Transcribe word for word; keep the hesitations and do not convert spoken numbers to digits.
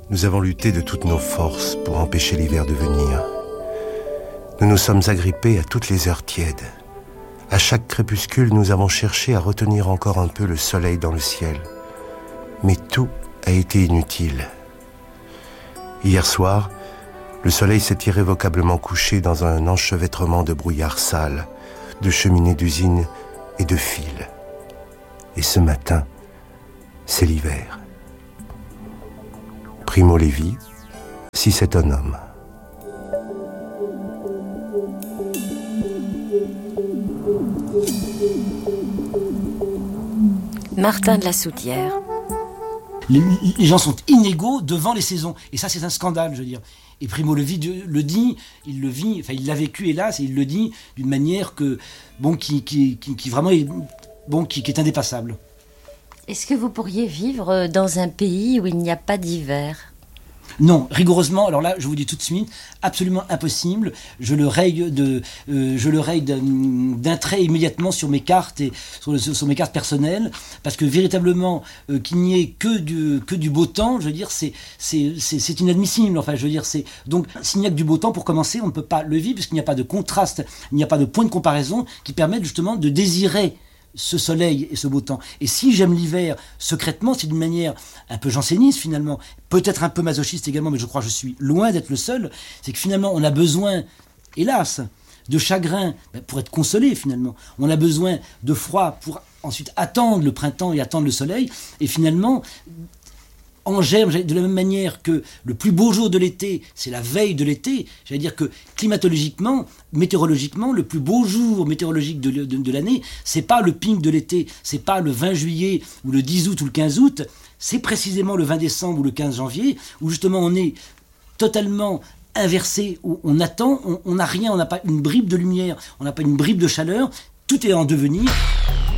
Nous avons lutté de toutes nos forces pour empêcher l'hiver de venir. Nous nous sommes agrippés à toutes les heures tièdes. À chaque crépuscule, nous avons cherché à retenir encore un peu le soleil dans le ciel. Mais tout a été inutile. Hier soir, le soleil s'est irrévocablement couché dans un enchevêtrement de brouillard sale, de cheminées d'usine et de fils. Et ce matin, c'est l'hiver. Primo Levi, si c'est un homme. Martin de la Soutière. Les, les gens sont inégaux devant les saisons. Et ça, c'est un scandale, je veux dire. Et Primo Levi le dit, il le vit, enfin, il l'a vécu, hélas, et il le dit d'une manière que, bon, qui, qui, qui, qui vraiment est, bon, qui, qui est indépassable. Est-ce que vous pourriez vivre dans un pays où il n'y a pas d'hiver ? Non, rigoureusement, alors là, je vous dis tout de suite, absolument impossible. Je le raye, de, euh, je le raye d'un, d'un trait immédiatement sur mes cartes et sur, sur, sur mes cartes personnelles, parce que véritablement, euh, qu'il n'y ait que du, que du beau temps, je veux dire, c'est, c'est, c'est, c'est inadmissible. Enfin, je veux dire, c'est donc s'il n'y a que du beau temps, pour commencer, on ne peut pas le vivre, puisqu'il n'y a pas de contraste, il n'y a pas de point de comparaison qui permettent justement de désirer ce soleil et ce beau temps. Et si j'aime l'hiver secrètement, c'est d'une manière un peu janséniste finalement, peut-être un peu masochiste également, mais je crois que je suis loin d'être le seul, c'est que finalement on a besoin, hélas, de chagrin pour être consolé finalement. On a besoin de froid pour ensuite attendre le printemps et attendre le soleil, et finalement en germe, de la même manière que le plus beau jour de l'été, c'est la veille de l'été, j'allais dire que climatologiquement, météorologiquement, le plus beau jour météorologique de, de, de l'année, c'est pas le pic de l'été, c'est pas le vingt juillet ou le dix août ou le quinze août, c'est précisément le vingt décembre ou le quinze janvier, où justement on est totalement inversé, où on attend, on n'a rien, on n'a pas une bribe de lumière, on n'a pas une bribe de chaleur, tout est en devenir.